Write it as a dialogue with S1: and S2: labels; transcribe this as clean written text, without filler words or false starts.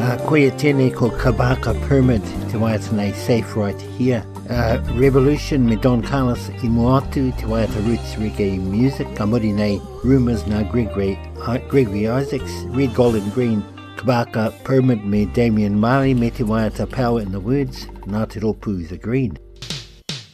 S1: Koia tēnei ko Kabaka Pyramid te waiata nei safe right here. Revolution me Don Carlos I Moatu te waiata roots reggae music. Ka muri nei Rumours na Gregory Isaacs. Red, Gold and Green Kabaka Pyramid me Damien Marley me te waiata Power in the Words. Ngā te Ropu the Green.